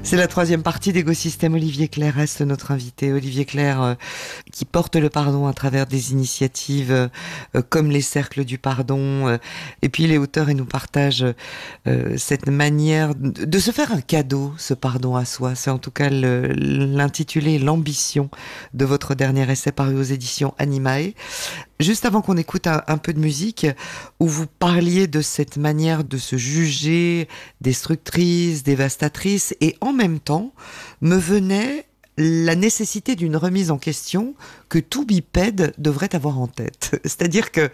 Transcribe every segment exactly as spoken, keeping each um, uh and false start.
C'est la troisième partie d'Égosystème. Olivier Clerc reste notre invité. Olivier Clerc euh, qui porte le pardon à travers des initiatives euh, comme les cercles du pardon. Euh, et puis il est auteur et nous partage euh, cette manière de, de se faire un cadeau, ce pardon à soi. C'est en tout cas le, l'intitulé et l'ambition de votre dernier essai paru aux éditions Animae. Juste avant qu'on écoute un, un peu de musique, où vous parliez de cette manière de se juger destructrice, dévastatrice, et en même temps, me venait la nécessité d'une remise en question que tout bipède devrait avoir en tête. C'est-à-dire que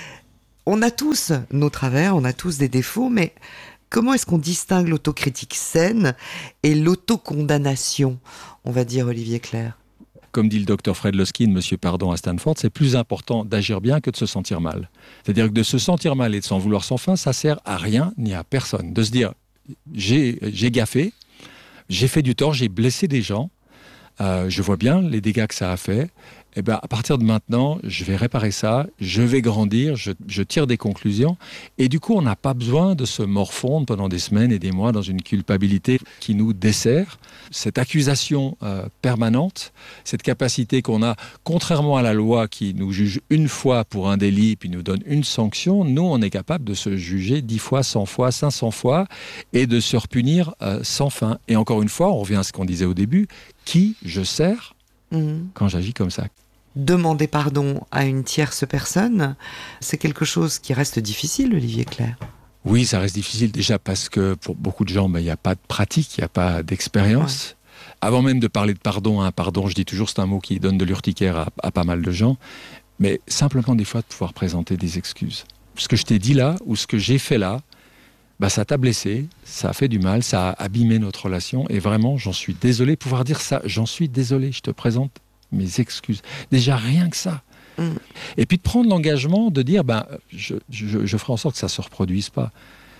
on a tous nos travers, on a tous des défauts, mais comment est-ce qu'on distingue l'autocritique saine et l'autocondamnation, on va dire, Olivier Clerc? Comme dit le docteur Fred Luskin, Monsieur Pardon à Stanford, c'est plus important d'agir bien que de se sentir mal. C'est-à-dire que de se sentir mal et de s'en vouloir sans fin, ça sert à rien ni à personne. De se dire, j'ai, j'ai gaffé, j'ai fait du tort, j'ai blessé des gens, euh, je vois bien les dégâts que ça a fait. Eh ben, à partir de maintenant, je vais réparer ça, je vais grandir, je, je tire des conclusions. Et du coup, on n'a pas besoin de se morfondre pendant des semaines et des mois dans une culpabilité qui nous dessert. Cette accusation euh, permanente, cette capacité qu'on a, contrairement à la loi qui nous juge une fois pour un délit puis nous donne une sanction, nous, on est capable de se juger dix fois, cent fois, cinq cents fois et de se repunir euh, sans fin. Et encore une fois, on revient à ce qu'on disait au début, qui je sers mmh. quand j'agis comme ça. Demander pardon à une tierce personne, c'est quelque chose qui reste difficile, Olivier Clerc. Oui, ça reste difficile déjà parce que pour beaucoup de gens, il ben, n'y a pas de pratique, il n'y a pas d'expérience. Ouais. Avant même de parler de pardon, hein, pardon, je dis toujours c'est un mot qui donne de l'urticaire à, à pas mal de gens, mais simplement des fois de pouvoir présenter des excuses. Ce que je t'ai dit là, ou ce que j'ai fait là, bah, ça t'a blessé, ça a fait du mal, ça a abîmé notre relation, et vraiment, j'en suis désolé. Pouvoir dire ça, j'en suis désolé, je te présente mes excuses. Déjà, rien que ça. Mm. Et puis de prendre l'engagement de dire, ben, je, je, je ferai en sorte que ça ne se reproduise pas.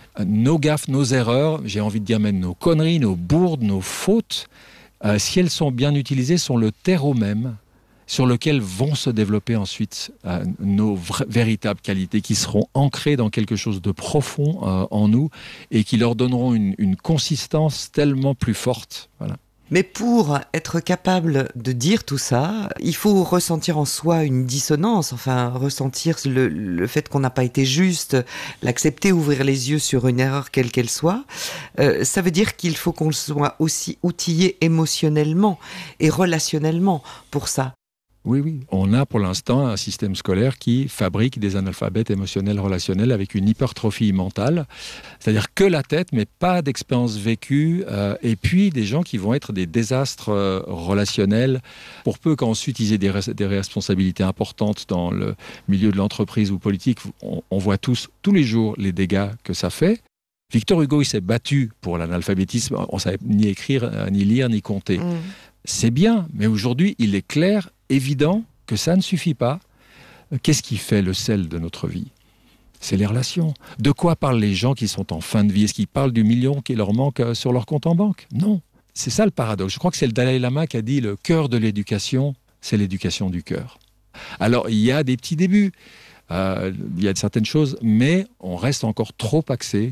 Nos gaffes, nos erreurs, j'ai envie de dire même nos conneries, nos bourdes, nos fautes, euh, si elles sont bien utilisées, sont le terreau même sur lequel vont se développer ensuite euh, nos vra- véritables qualités qui seront ancrées dans quelque chose de profond euh, en nous et qui leur donneront une, une consistance tellement plus forte. Voilà. Mais pour être capable de dire tout ça, il faut ressentir en soi une dissonance, enfin ressentir le, le fait qu'on n'a pas été juste, l'accepter, ouvrir les yeux sur une erreur quelle qu'elle soit. Euh, ça veut dire qu'il faut qu'on soit aussi outillé émotionnellement et relationnellement pour ça. Oui, oui. On a pour l'instant un système scolaire qui fabrique des analphabètes émotionnels relationnels avec une hypertrophie mentale. C'est-à-dire que la tête, mais pas d'expérience vécue. Euh, et puis des gens qui vont être des désastres euh, relationnels. Pour peu qu'ensuite ils aient des, res- des responsabilités importantes dans le milieu de l'entreprise ou politique, on, on voit tous, tous les jours, les dégâts que ça fait. Victor Hugo, il s'est battu pour l'analphabétisme. On ne savait ni écrire, ni lire, ni compter. Mmh. C'est bien, mais aujourd'hui, il est clair, évident que ça ne suffit pas. Qu'est-ce qui fait le sel de notre vie ? C'est les relations. De quoi parlent les gens qui sont en fin de vie ? Est-ce qu'ils parlent du million qui leur manque sur leur compte en banque ? Non. C'est ça le paradoxe. Je crois que c'est le Dalai Lama qui a dit le cœur de l'éducation, c'est l'éducation du cœur. Alors, il y a des petits débuts, euh, il y a certaines choses, mais on reste encore trop axé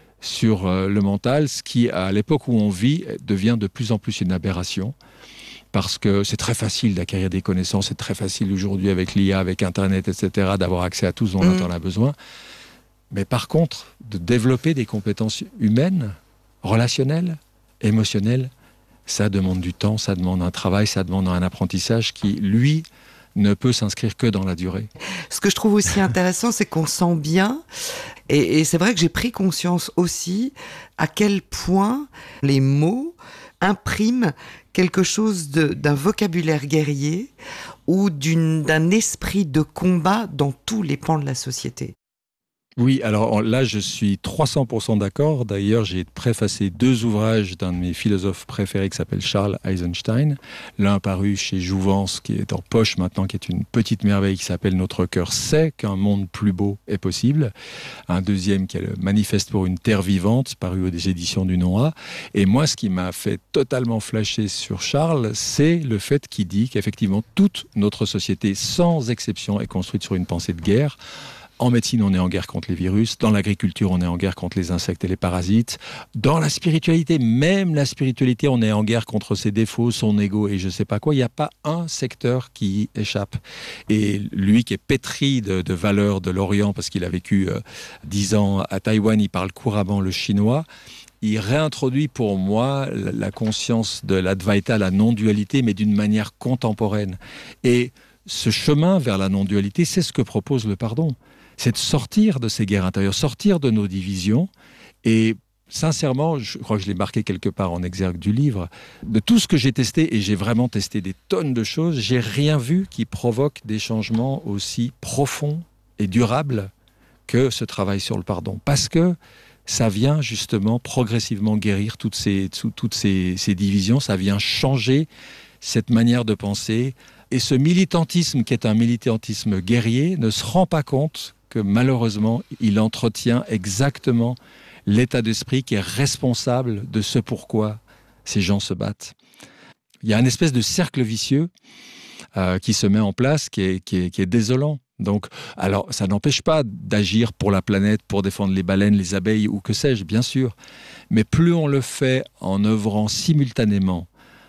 sur euh, le mental, ce qui, à l'époque où on vit, devient de plus en plus une aberration. Parce que c'est très facile d'acquérir des connaissances, c'est très facile aujourd'hui avec l'I A, avec Internet, et cetera, d'avoir accès à tout ce dont mmh. on a besoin. Mais par contre, de développer des compétences humaines, relationnelles, émotionnelles, ça demande du temps, ça demande un travail, ça demande un apprentissage qui, lui, ne peut s'inscrire que dans la durée. Ce que je trouve aussi intéressant, c'est qu'on sent bien, et, et c'est vrai que j'ai pris conscience aussi à quel point les mots impriment quelque chose de, d'un vocabulaire guerrier ou d'une, d'un esprit de combat dans tous les pans de la société. Oui, alors là, je suis trois cents pour cent d'accord. D'ailleurs, j'ai préfacé deux ouvrages d'un de mes philosophes préférés qui s'appelle Charles Eisenstein. L'un paru chez Jouvence, qui est en poche maintenant, qui est une petite merveille qui s'appelle « Notre cœur sait qu'un monde plus beau est possible ». Un deuxième qui est le Manifeste pour une terre vivante, paru aux éditions du Noa. Et moi, ce qui m'a fait totalement flasher sur Charles, c'est le fait qu'il dit qu'effectivement, toute notre société, sans exception, est construite sur une pensée de guerre, En médecine, on est en guerre contre les virus. Dans l'agriculture, on est en guerre contre les insectes et les parasites. Dans la spiritualité, même la spiritualité, on est en guerre contre ses défauts, son ego et je sais pas quoi. Il n'y a pas un secteur qui échappe. Et lui qui est pétri de, de valeurs de l'Orient, parce qu'il a vécu euh, dix ans à Taïwan, il parle couramment le chinois. Il réintroduit pour moi la conscience de l'Advaita, la non-dualité, mais d'une manière contemporaine. Et ce chemin vers la non-dualité, c'est ce que propose le pardon. C'est de sortir de ces guerres intérieures, sortir de nos divisions. Et sincèrement, je crois que je l'ai marqué quelque part en exergue du livre, de tout ce que j'ai testé, et j'ai vraiment testé des tonnes de choses, j'ai rien vu qui provoque des changements aussi profonds et durables que ce travail sur le pardon. Parce que ça vient justement progressivement guérir toutes ces, toutes ces, ces divisions, ça vient changer cette manière de penser. Et ce militantisme qui est un militantisme guerrier ne se rend pas compte que malheureusement, il entretient exactement l'état d'esprit qui est responsable de ce pourquoi ces gens se battent. Il y a une espèce de cercle vicieux euh, qui se met en place, qui est, qui est, qui est désolant. Donc, alors, ça n'empêche pas d'agir pour la planète, pour défendre les baleines, les abeilles ou que sais-je, bien sûr. Mais plus on le fait en œuvrant simultanément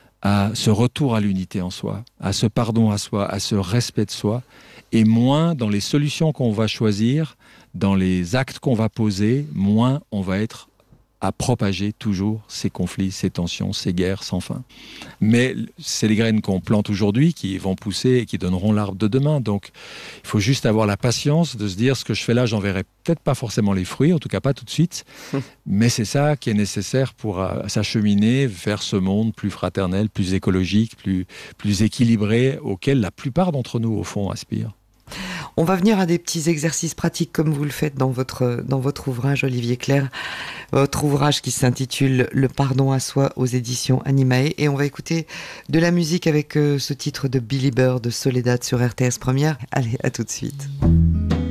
à ce retour à l'unité en soi, à ce pardon à soi, à ce respect de soi, et moins dans les solutions qu'on va choisir, dans les actes qu'on va poser, moins on va être à propager toujours ces conflits, ces tensions, ces guerres sans fin. Mais c'est les graines qu'on plante aujourd'hui qui vont pousser et qui donneront l'arbre de demain. Donc, il faut juste avoir la patience de se dire ce que je fais là, j'en verrai peut-être pas forcément les fruits, en tout cas pas tout de suite, mais c'est ça qui est nécessaire pour euh, s'acheminer vers ce monde plus fraternel, plus écologique, plus, plus équilibré, auquel la plupart d'entre nous, au fond, aspirent. On va venir à des petits exercices pratiques comme vous le faites dans votre, dans votre ouvrage, Olivier Clerc. Votre ouvrage qui s'intitule « Le pardon à soi » aux éditions Animae. Et on va écouter de la musique avec euh, ce titre de Billy Bird, de Soledad sur R T S Première. Allez, à tout de suite.